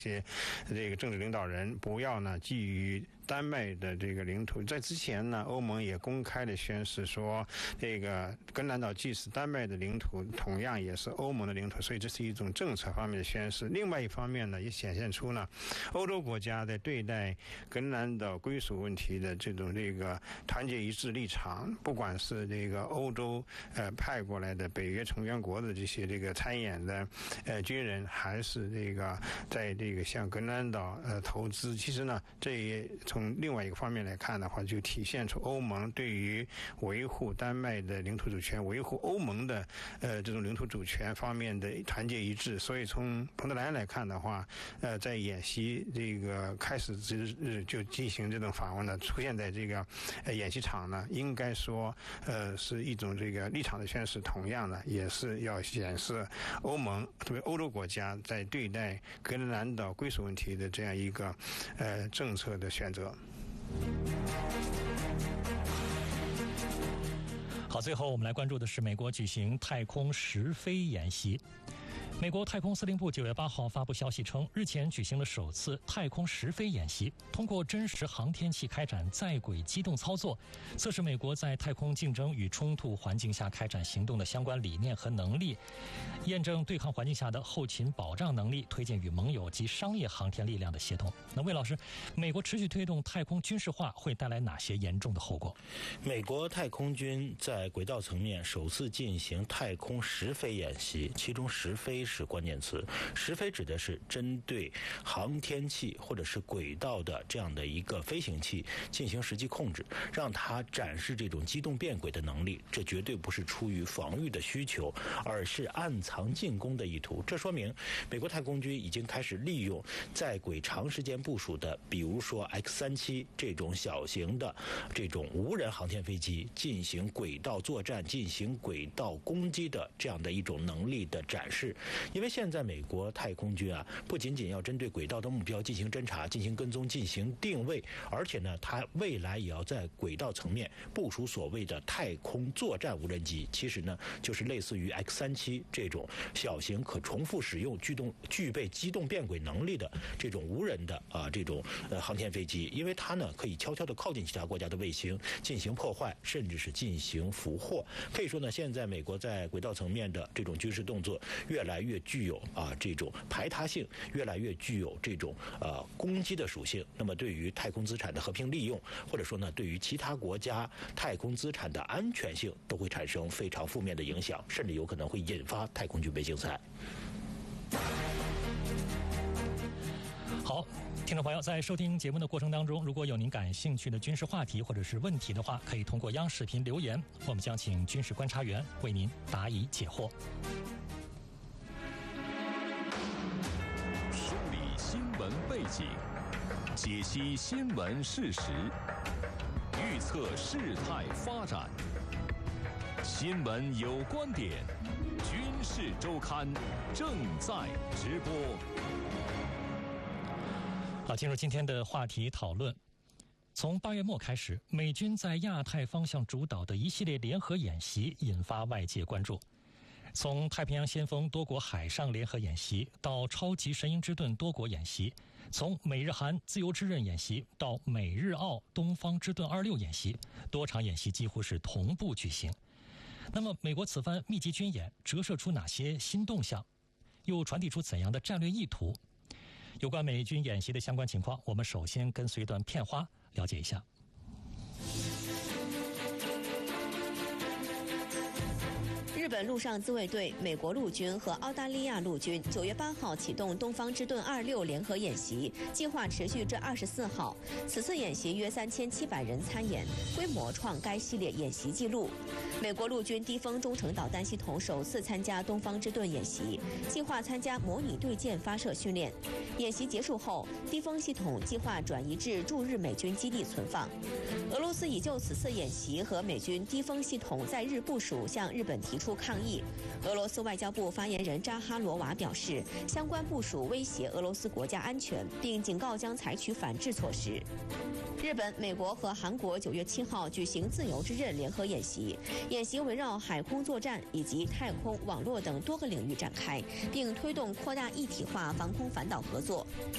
些这个政治领导人不要呢觊觎丹麦的这个领土。在之前呢，欧盟也公开的宣示说，这个格兰岛既是丹麦的领土，同样也是欧盟的领土，所以这是一种政策方面的宣示。另外一方面呢，也显现出呢，欧洲国家在对待格兰岛归属问题的这种团结一致立场，不管是这个欧洲派过来的北约成员国的这些参演的军人，还是在向格兰岛投资，其实呢，这也从另外一个方面来看的话，就体现出欧盟对于维护丹麦的领土主权、维护欧盟的这种领土主权方面的团结一致。所以从彭德莱恩来看的话，在演习开始之日就进行这种访问呢，出现在演习场呢，应该说是一种立场的宣示，同样呢也是要显示欧盟特别欧洲国家在对待格兰岛归属问题的这样一个政策的选择。 好，最后我们来关注的是美国举行太空实飞演习。美国太空司令部9月8号发布消息称，日前举行了首次太空实飞演习，通过真实航天器开展在轨机动操作，测试美国在太空竞争与冲突环境下开展行动的相关理念和能力，验证对抗环境下的后勤保障能力，推进与盟友及商业航天力量的协同。那魏老师，美国持续推动太空军事化会带来哪些严重的后果？ 美国太空军在轨道层面首次进行太空实飞演习，其中实飞是关键词。实飞指的是针对航天器或者是轨道的这样的一个飞行器进行实际控制，让它展示这种机动变轨的能力。这绝对不是出于防御的需求，而是暗藏进攻的意图。这说明美国太空军已经开始利用在轨长时间部署的，比如说 X-37这种小型的这种无人航天飞机进行轨道作战、进行轨道攻击的这样的一种能力的展示。因为现在美国太空军不仅仅要针对轨道的目标进行侦察、进行跟踪、进行定位，而且呢，它未来也要在轨道层面部署所谓的太空作战无人机。其实呢，就是类似于 X-37这种小型可重复使用、具备机动变轨能力的这种无人的这种航天飞机。因为它呢可以悄悄地靠近其他国家的卫星进行破坏，甚至是进行俘获。可以说呢，现在美国在轨道层面的这种军事动作越来越具有这种排他性，越来越具有这种攻击的属性。那么对于太空资产的和平利用，或者说呢，对于其他国家太空资产的安全性，都会产生非常负面的影响，甚至有可能会引发太空军备竞赛。 好，听众朋友，在收听节目的过程当中，如果有您感兴趣的军事话题或者是问题的话，可以通过央视频留言，我们将请军事观察员为您答疑解惑。 梳理新闻背景，解析新闻事实，预测事态发展。新闻有观点，军事周刊正在直播。 好，进入今天的话题讨论。从8月末开始，美军在亚太方向主导的一系列联合演习引发外界关注。从太平洋先锋多国海上联合演习到超级神鹰之盾多国演习，从美日韩自由之刃演习到美日澳东方之盾26演习，多场演习几乎是同步举行。那么美国此番密集军演折射出哪些新动向，又传递出怎样的战略意图？有关美军演习的相关情况，我们首先跟随一段片花了解一下。 日本陆上自卫队、美国陆军和澳大利亚陆军9月8号启动东方之盾26联合演习，计划持续至24号。此次演习约3700人参演，规模创该系列演习纪录。美国陆军低风中程导弹系统首次参加东方之盾演习，计划参加模拟对舰发射训练。演习结束后，低风系统计划转移至驻日美军基地存放。俄罗斯已就此次演习和美军低风系统在日部署向日本提出抗议。俄罗斯外交部发言人扎哈罗娃表示，相关部署威胁俄罗斯国家安全，并警告将采取反制措施。日本、美国和韩国9月7号举行自由之刃联合演习，演习围绕海空作战以及太空、网络等多个领域展开，并推动扩大一体化防空反导合作。